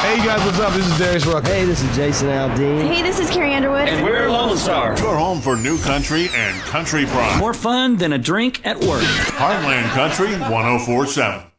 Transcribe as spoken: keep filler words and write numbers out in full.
Hey, you guys, what's up? This is Darius Rucker. Hey, this is Jason Aldean. Hey, this is Carrie Underwood. And we're Lone Star. Your home for new country and country pride. More fun than a drink at work. Heartland Country one oh four point seven.